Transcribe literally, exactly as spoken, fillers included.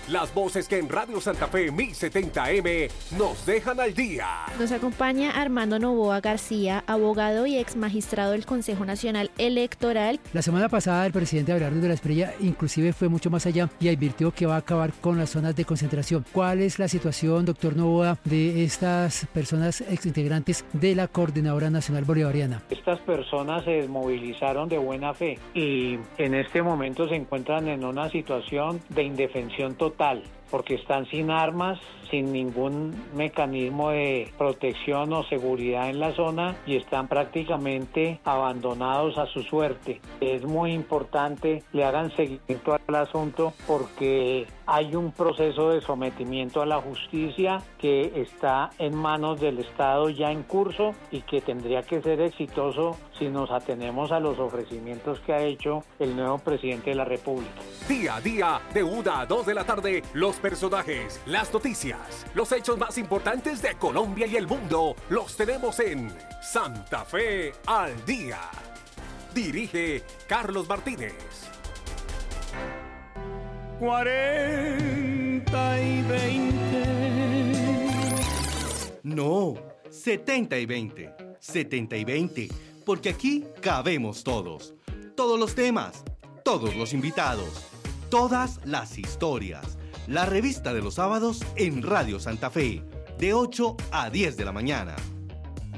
Las voces que en Radio Santa Fe mil setenta M nos dejan al día. Nos acompaña Armando Novoa García, abogado y ex magistrado del Consejo Nacional Electoral. La semana pasada el presidente Abelardo de la Espriella inclusive fue mucho más allá y advirtió que va a acabar con las zonas de concentración. ¿Cuál es la situación, doctor Novoa, de estas personas exintegrantes de la Coordinadora Nacional Bolivariana? Estas personas se desmovilizaron de buena fe y en este momento se encuentran en una situación de indefensión total, porque están sin armas, sin ningún mecanismo de protección o seguridad en la zona y están prácticamente abandonados a su suerte. Es muy importante le hagan seguimiento al asunto porque hay un proceso de sometimiento a la justicia que está en manos del Estado ya en curso y que tendría que ser exitoso si nos atenemos a los ofrecimientos que ha hecho el nuevo presidente de la República. Día a día, de una a dos de la tarde, los personajes, las noticias, los hechos más importantes de Colombia y el mundo, los tenemos en Santa Fe al Día. Dirige Carlos Martínez. cuarenta y veinte. No, setenta y veinte. setenta y veinte, porque aquí cabemos todos. Todos los temas, todos los invitados, todas las historias. La revista de los sábados en Radio Santa Fe, de ocho a diez de la mañana.